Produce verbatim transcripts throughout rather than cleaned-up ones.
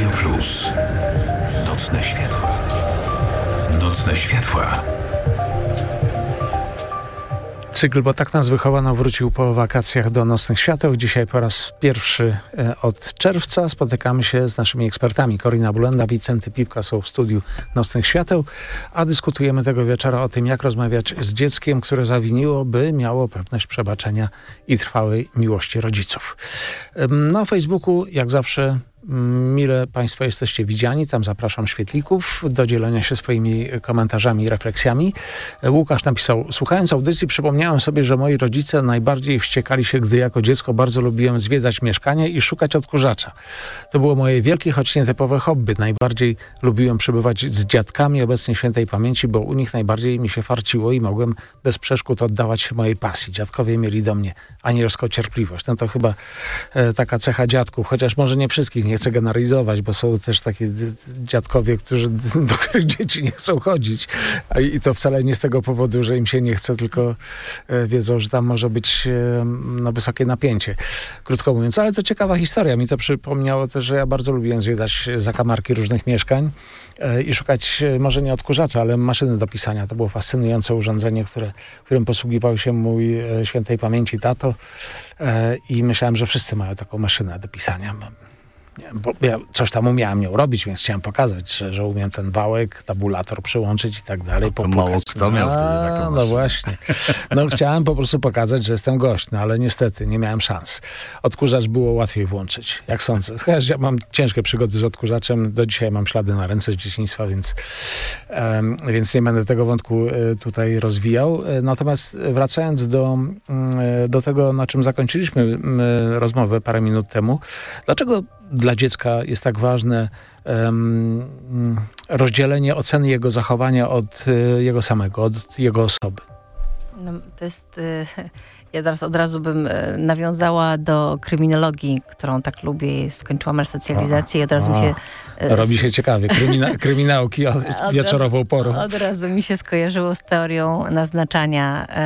Radio Plus. Nocne światła. Nocne światła. Cykl, bo tak nas wychowano, wrócił po wakacjach do Nocnych Świateł. Dzisiaj po raz pierwszy od czerwca spotykamy się z naszymi ekspertami. Korina Bulenda, Wicenty Pipka są w studiu Nocnych Świateł, a dyskutujemy tego wieczora o tym, jak rozmawiać z dzieckiem, które zawiniło, by miało pewność przebaczenia i trwałej miłości rodziców. Na Facebooku, jak zawsze, mile Państwo jesteście widziani, tam zapraszam świetlików do dzielenia się swoimi komentarzami i refleksjami. Łukasz napisał: słuchając audycji przypomniałem sobie, że moi rodzice najbardziej wściekali się, gdy jako dziecko bardzo lubiłem zwiedzać mieszkanie i szukać odkurzacza. To było moje wielkie, choć nietypowe hobby. Najbardziej lubiłem przebywać z dziadkami obecnie świętej pamięci, bo u nich najbardziej mi się farciło i mogłem bez przeszkód oddawać się mojej pasji. Dziadkowie mieli do mnie anielską cierpliwość. No to chyba e, taka cecha dziadków, chociaż może nie wszystkich, nie chcę generalizować, bo są też takie dziadkowie, którzy, do których dzieci nie chcą chodzić. I to wcale nie z tego powodu, że im się nie chce, tylko wiedzą, że tam może być no, wysokie napięcie. Krótko mówiąc, ale to ciekawa historia. Mi to przypomniało też, że ja bardzo lubiłem zwiedzać zakamarki różnych mieszkań i szukać może nie odkurzacza, ale maszyny do pisania. To było fascynujące urządzenie, które, którym posługiwał się mój świętej pamięci tato i myślałem, że wszyscy mają taką maszynę do pisania. Bo ja coś tam umiałem nią robić, więc chciałem pokazać, że, że umiem ten wałek, tabulator przyłączyć i tak dalej. To mało kto miał wtedy taką maszynę. No właśnie. No chciałem po prostu pokazać, że jestem gość, no ale niestety nie miałem szans. Odkurzacz było łatwiej włączyć, jak sądzę. Chociaż ja mam ciężkie przygody z odkurzaczem. Do dzisiaj mam ślady na ręce z dzieciństwa, więc, um, więc nie będę tego wątku y, tutaj rozwijał. Natomiast wracając do, y, do tego, na czym zakończyliśmy y, rozmowę parę minut temu, dlaczego dla dziecka jest tak ważne um, rozdzielenie oceny jego zachowania od y, jego samego, od jego osoby? No, to jest... Y- Ja teraz od razu bym nawiązała do kryminologii, którą tak lubię. Skończyłam resocjalizację i od razu mi się... Robi się ciekawie. Krymina, kryminałki od wieczorową razu, porą. Od razu mi się skojarzyło z teorią naznaczania e,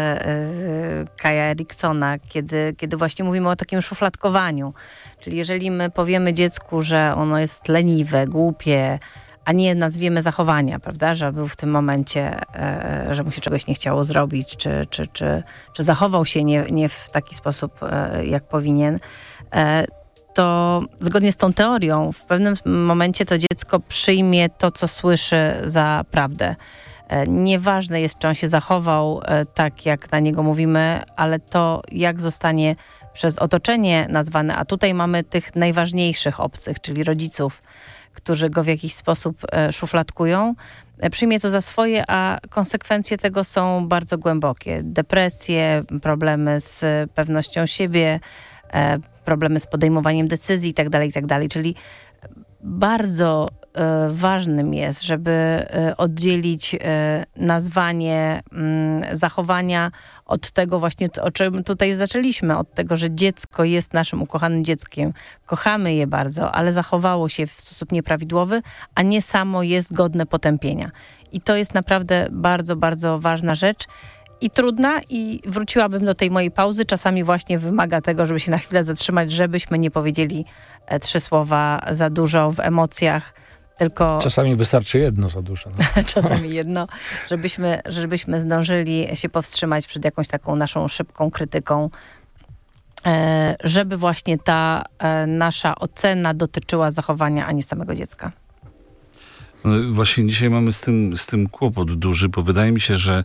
e, Kaja Eriksona, kiedy, kiedy właśnie mówimy o takim szufladkowaniu. Czyli jeżeli my powiemy dziecku, że ono jest leniwe, głupie, a nie nazwiemy zachowania, prawda, że był w tym momencie, e, że mu się czegoś nie chciało zrobić, czy, czy, czy, czy zachował się nie, nie w taki sposób, e, jak powinien, e, to zgodnie z tą teorią w pewnym momencie to dziecko przyjmie to, co słyszy, za prawdę. E, nieważne jest, czy on się zachował e, tak, jak na niego mówimy, ale to, jak zostanie przez otoczenie nazwane, a tutaj mamy tych najważniejszych obcych, czyli rodziców, którzy go w jakiś sposób e, szufladkują, e, przyjmie to za swoje, a konsekwencje tego są bardzo głębokie. Depresje, problemy z pewnością siebie, e, problemy z podejmowaniem decyzji itd., itd. Czyli bardzo e, ważnym jest, żeby e, oddzielić e, nazwanie m, zachowania od tego właśnie, o czym tutaj zaczęliśmy, od tego, że dziecko jest naszym ukochanym dzieckiem. Kochamy je bardzo, ale zachowało się w sposób nieprawidłowy, a nie samo jest godne potępienia. I to jest naprawdę bardzo, bardzo ważna rzecz i trudna, i wróciłabym do tej mojej pauzy. Czasami właśnie wymaga tego, żeby się na chwilę zatrzymać, żebyśmy nie powiedzieli e, trzy słowa za dużo w emocjach, tylko... Czasami wystarczy jedno za dużo. No. Czasami jedno, żebyśmy, żebyśmy zdążyli się powstrzymać przed jakąś taką naszą szybką krytyką, e, żeby właśnie ta e, nasza ocena dotyczyła zachowania, a nie samego dziecka. No, właśnie dzisiaj mamy z tym, z tym kłopot duży, bo wydaje mi się, że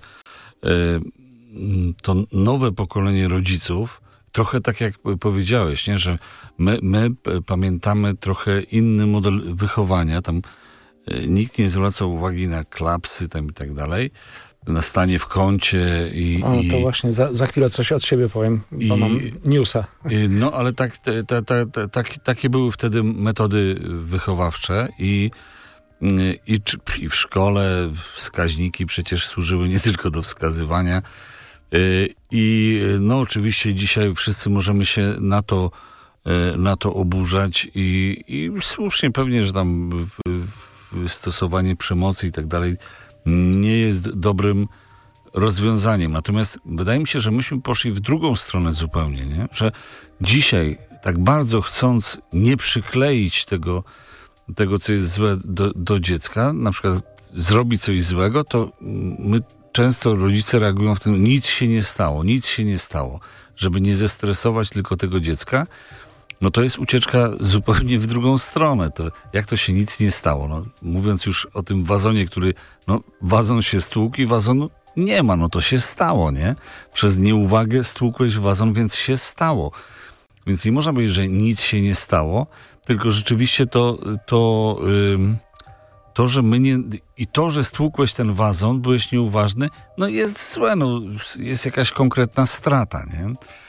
to nowe pokolenie rodziców, trochę tak jak powiedziałeś, nie? Że my, my pamiętamy trochę inny model wychowania. Tam nikt nie zwraca uwagi na klapsy tam i tak dalej, na stanie w kącie. I, o, to i, właśnie za, za chwilę coś od siebie powiem, bo i, mam newsa. I, no ale tak, te, te, te, te, tak, takie były wtedy metody wychowawcze i I, I w szkole wskaźniki przecież służyły nie tylko do wskazywania. I no oczywiście dzisiaj wszyscy możemy się na to, na to oburzać i, i słusznie pewnie, że tam w, w stosowanie przemocy i tak dalej nie jest dobrym rozwiązaniem. Natomiast wydaje mi się, że myśmy poszli w drugą stronę zupełnie, nie? Że dzisiaj tak bardzo chcąc nie przykleić tego, tego co jest złe do, do dziecka, na przykład zrobi coś złego, to my często rodzice reagują w tym, nic się nie stało, nic się nie stało, żeby nie zestresować tylko tego dziecka. No to jest ucieczka zupełnie w drugą stronę. To jak to się nic nie stało? No, mówiąc już o tym wazonie, który, no wazon się stłukł i wazonu nie ma, no to się stało, nie? Przez nieuwagę stłukłeś wazon, więc się stało. Więc nie można powiedzieć, że nic się nie stało, tylko rzeczywiście to, to, ym, to że my nie... I to, że stłukłeś ten wazon, byłeś nieuważny, no jest złe, no jest jakaś konkretna strata, nie?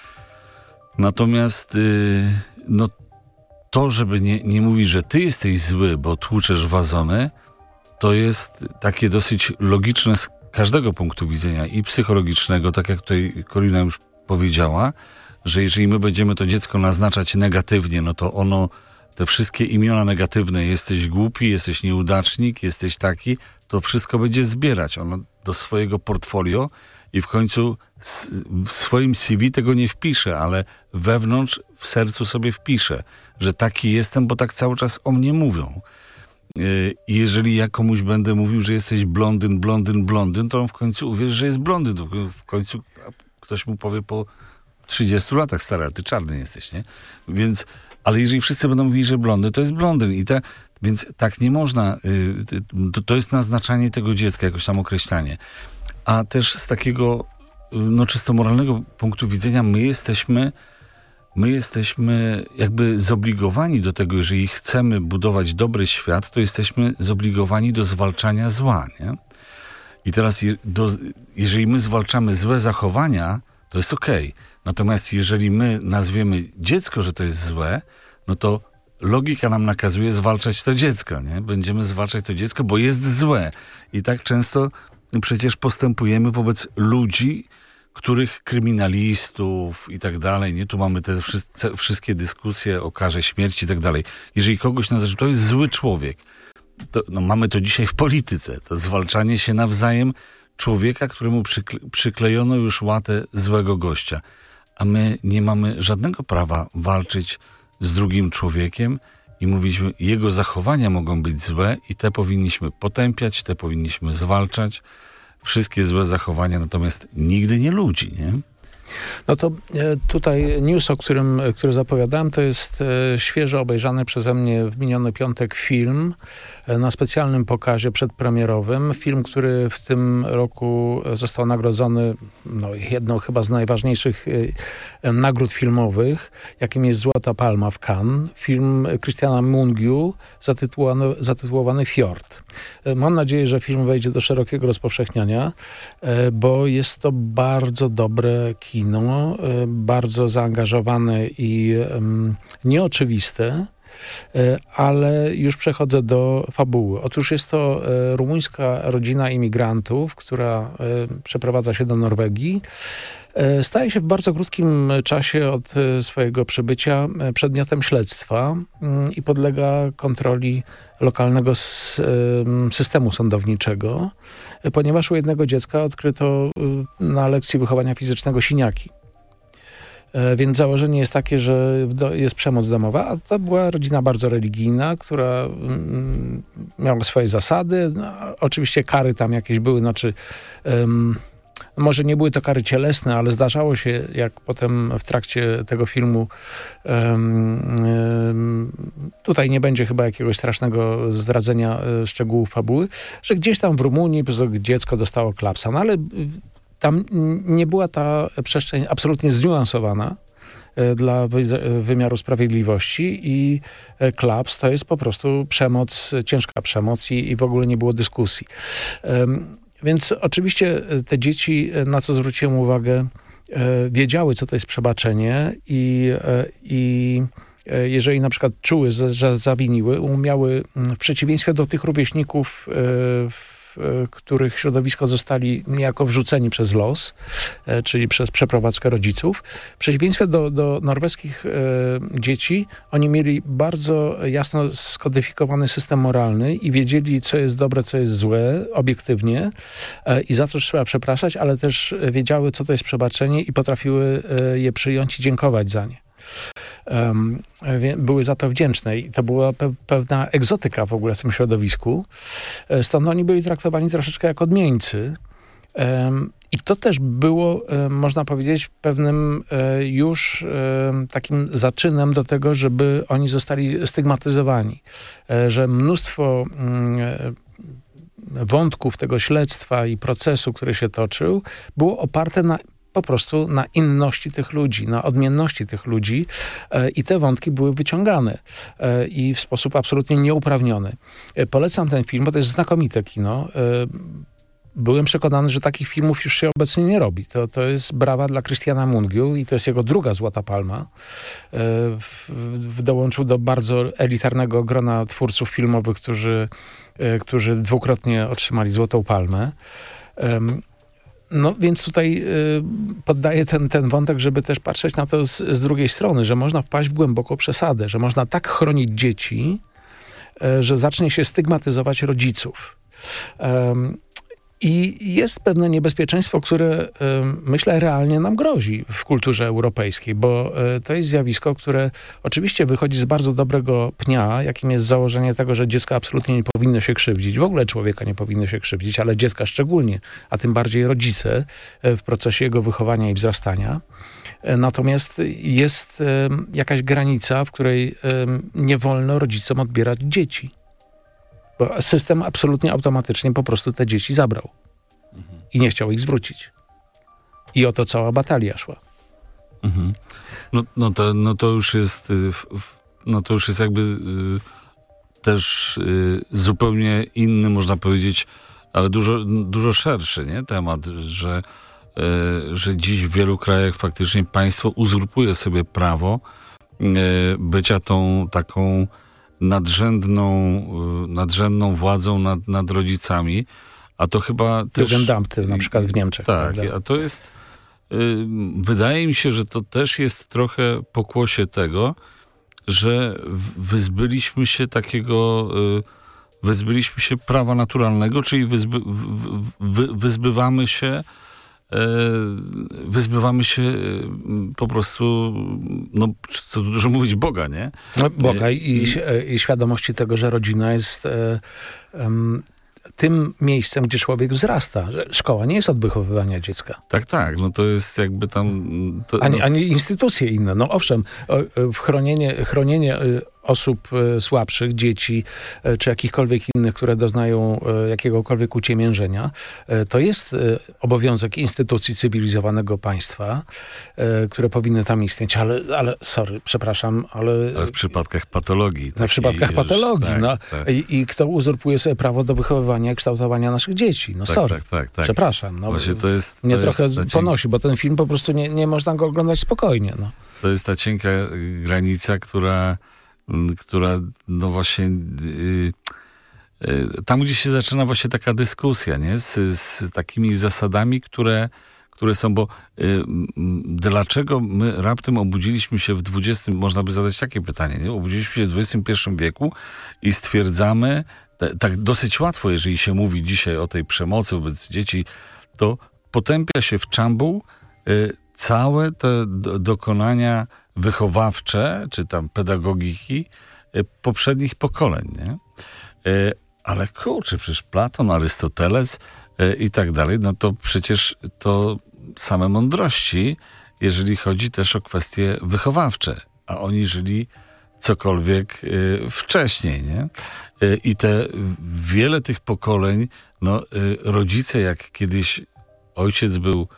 Natomiast yy, no to, żeby nie, nie mówić, że ty jesteś zły, bo tłuczesz wazony, to jest takie dosyć logiczne z każdego punktu widzenia i psychologicznego, tak jak tutaj Korina już powiedziała, że jeżeli my będziemy to dziecko naznaczać negatywnie, no to ono, te wszystkie imiona negatywne, jesteś głupi, jesteś nieudacznik, jesteś taki, to wszystko będzie zbierać ono do swojego portfolio i w końcu w swoim C V tego nie wpisze, ale wewnątrz w sercu sobie wpisze, że taki jestem, bo tak cały czas o mnie mówią. I jeżeli ja komuś będę mówił, że jesteś blondyn, blondyn, blondyn, to on w końcu uwierzy, że jest blondyn. W końcu ktoś mu powie po trzydziestu latach, stary, ale ty czarny jesteś, nie? Więc, ale jeżeli wszyscy będą mówili, że blondyn, to jest blondyn. I te, więc tak nie można, to, to jest naznaczanie tego dziecka, jakoś tam określanie. A też z takiego, no czysto moralnego punktu widzenia, my jesteśmy My jesteśmy jakby zobligowani do tego, jeżeli chcemy budować dobry świat, to jesteśmy zobligowani do zwalczania zła, nie? I teraz, je, do, jeżeli my zwalczamy złe zachowania, to jest okej. Natomiast jeżeli my nazwiemy dziecko, że to jest złe, no to logika nam nakazuje zwalczać to dziecko, nie? Będziemy zwalczać to dziecko, bo jest złe. I tak często przecież postępujemy wobec ludzi, których kryminalistów i tak dalej, nie? Tu mamy te wszyscy, wszystkie dyskusje o karze śmierci i tak dalej. Jeżeli kogoś nazywa, że to jest zły człowiek, to no, mamy to dzisiaj w polityce. To zwalczanie się nawzajem człowieka, któremu przykle, przyklejono już łatę złego gościa. A my nie mamy żadnego prawa walczyć z drugim człowiekiem i mówić, jego zachowania mogą być złe i te powinniśmy potępiać, te powinniśmy zwalczać. Wszystkie złe zachowania, natomiast nigdy nie ludzi, nie? No to tutaj news, o którym który zapowiadałem, to jest świeżo obejrzany przeze mnie w miniony piątek film na specjalnym pokazie przedpremierowym. Film, który w tym roku został nagrodzony no, jedną chyba z najważniejszych nagród filmowych, jakim jest Złota Palma w Cannes. Film Christiana Mungiu zatytułowany, zatytułowany Fjord. Mam nadzieję, że film wejdzie do szerokiego rozpowszechniania, bo jest to bardzo dobre kino, bardzo zaangażowane i um, nieoczywiste, ale już przechodzę do fabuły. Otóż jest to rumuńska rodzina imigrantów, która przeprowadza się do Norwegii. Staje się w bardzo krótkim czasie od swojego przybycia przedmiotem śledztwa i podlega kontroli lokalnego systemu sądowniczego, ponieważ u jednego dziecka odkryto na lekcji wychowania fizycznego siniaki. Więc założenie jest takie, że jest przemoc domowa, a to była rodzina bardzo religijna, która miała swoje zasady. No, oczywiście kary tam jakieś były, znaczy um, może nie były to kary cielesne, ale zdarzało się, jak potem w trakcie tego filmu um, um, tutaj nie będzie chyba jakiegoś strasznego zdradzenia szczegółów fabuły, że gdzieś tam w Rumunii dziecko dostało klapsa, no ale tam nie była ta przestrzeń absolutnie zniuansowana dla wymiaru sprawiedliwości i klaps to jest po prostu przemoc, ciężka przemoc i, i w ogóle nie było dyskusji. Więc oczywiście te dzieci, na co zwróciłem uwagę, wiedziały, co to jest przebaczenie i, i jeżeli na przykład czuły, że zawiniły, umiały w przeciwieństwie do tych rówieśników w których środowisko zostali niejako wrzuceni przez los, czyli przez przeprowadzkę rodziców. W przeciwieństwie do, do norweskich dzieci, oni mieli bardzo jasno skodyfikowany system moralny i wiedzieli, co jest dobre, co jest złe, obiektywnie i za co trzeba przepraszać, ale też wiedziały, co to jest przebaczenie i potrafiły je przyjąć i dziękować za nie. Um, były za to wdzięczne i to była pe- pewna egzotyka w ogóle w tym środowisku. Stąd oni byli traktowani troszeczkę jak odmieńcy. Um, I to też było, um, można powiedzieć, pewnym um, już um, takim zaczynem do tego, żeby oni zostali stygmatyzowani. Um, że mnóstwo um, wątków tego śledztwa i procesu, który się toczył, było oparte na po prostu na inności tych ludzi, na odmienności tych ludzi e, i te wątki były wyciągane e, i w sposób absolutnie nieuprawniony. E, polecam ten film, bo to jest znakomite kino. E, byłem przekonany, że takich filmów już się obecnie nie robi. To, to jest brawa dla Christiana Mungiu i to jest jego druga Złota Palma. E, w, w, dołączył do bardzo elitarnego grona twórców filmowych, którzy, e, którzy dwukrotnie otrzymali Złotą Palmę. E, No więc tutaj y, poddaję ten, ten wątek, żeby też patrzeć na to z, z drugiej strony, że można wpaść w głęboką przesadę, że można tak chronić dzieci, y, że zacznie się stygmatyzować rodziców. Um, I jest pewne niebezpieczeństwo, które y, myślę realnie nam grozi w kulturze europejskiej, bo y, to jest zjawisko, które oczywiście wychodzi z bardzo dobrego pnia, jakim jest założenie tego, że dziecko absolutnie nie powinno się krzywdzić. W ogóle człowieka nie powinno się krzywdzić, ale dziecka szczególnie, a tym bardziej rodzice y, w procesie jego wychowania i wzrastania. Y, natomiast jest y, jakaś granica, w której y, nie wolno rodzicom odbierać dzieci. Bo system absolutnie automatycznie po prostu te dzieci zabrał. Mhm. I nie chciał ich zwrócić. I o to cała batalia szła. Mhm. No, no, to, no to już jest no to już jest jakby y, też y, zupełnie inny, można powiedzieć, ale dużo, dużo szerszy, nie? Temat, że, y, że dziś w wielu krajach faktycznie państwo uzurpuje sobie prawo y, bycia tą taką nadrzędną, nadrzędną władzą nad, nad rodzicami, a to chyba też... Jugendamty na przykład w Niemczech. Tak, prawda? a to jest... Y, wydaje mi się, że to też jest trochę pokłosie tego, że wyzbyliśmy się takiego... Y, wyzbyliśmy się prawa naturalnego, czyli wyzby, w, wy, wyzbywamy się wyzbywamy się po prostu, no co tu dużo mówić, Boga, nie? No, Boga i, i, i świadomości tego, że rodzina jest e, um, tym miejscem, gdzie człowiek wzrasta. Że szkoła nie jest od wychowywania dziecka. Tak, tak, no to jest jakby tam... To, ani, no... ani instytucje inne. No owszem, w chronienie, chronienie osób słabszych, dzieci, czy jakichkolwiek innych, które doznają jakiegokolwiek uciemiężenia, to jest obowiązek instytucji cywilizowanego państwa, które powinny tam istnieć, ale, ale sorry, przepraszam, ale... Ale w przypadkach patologii. Na przypadkach już, patologii, tak, no. Tak. I, I kto uzurpuje sobie prawo do wychowywania i kształtowania naszych dzieci? No tak, sorry, tak, tak, tak. przepraszam. No, Właśnie to jest, to mnie jest trochę cienka, ponosi, bo ten film po prostu nie, nie można go oglądać spokojnie, no. To jest ta cienka granica, która która no właśnie yy, yy, tam, gdzie się zaczyna właśnie taka dyskusja, nie? Z, z takimi zasadami, które, które są, bo yy, dlaczego my raptem obudziliśmy się w dwudziestym, można by zadać takie pytanie, nie? Obudziliśmy się w dwudziestym pierwszym wieku i stwierdzamy, t- tak dosyć łatwo, jeżeli się mówi dzisiaj o tej przemocy wobec dzieci, to potępia się w czambuł yy, całe te do, dokonania wychowawcze, czy tam pedagogiki poprzednich pokoleń, nie? Ale kurczę, przecież Platon, Arystoteles i tak dalej, no to przecież to same mądrości, jeżeli chodzi też o kwestie wychowawcze, a oni żyli cokolwiek wcześniej, nie? I te wiele tych pokoleń, no rodzice, jak kiedyś ojciec był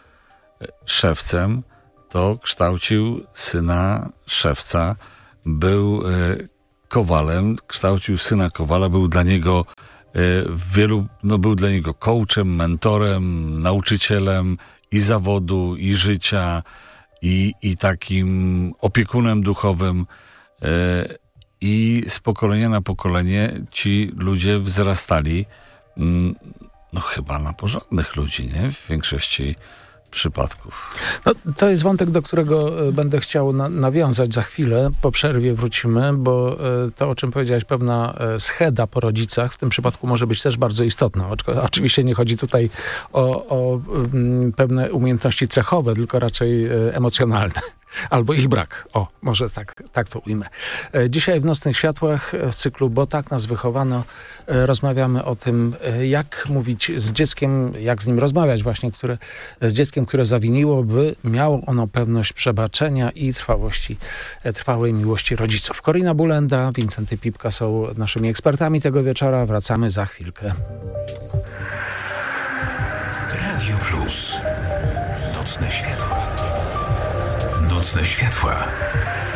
szewcem, to kształcił syna szewca, był e, kowalem, kształcił syna kowala, był dla niego e, wielu, no był dla niego coachem, mentorem, nauczycielem i zawodu, i życia, i, i takim opiekunem duchowym. E, I z pokolenia na pokolenie ci ludzie wzrastali m, No chyba na porządnych ludzi, nie? W większości przypadków. No, to jest wątek, do którego e, będę chciał na, nawiązać za chwilę. Po przerwie wrócimy, bo e, to, o czym powiedziałeś, pewna e, scheda po rodzicach w tym przypadku może być też bardzo istotna. Oczko- Oczywiście nie chodzi tutaj o, o mm, pewne umiejętności cechowe, tylko raczej e, emocjonalne. Albo ich brak. O, może tak, tak to ujmę. E, Dzisiaj w Nocnych Światłach w cyklu Bo tak nas wychowano e, rozmawiamy o tym, e, jak mówić z dzieckiem, jak z nim rozmawiać właśnie, które, z dzieckiem, które zawiniło, by miało ono pewność przebaczenia i trwałości, e, trwałej miłości rodziców. Korina Bulenda, Wincenty Pipka są naszymi ekspertami tego wieczora. Wracamy za chwilkę. Radio Plus. Nocne światła. Nocne światła.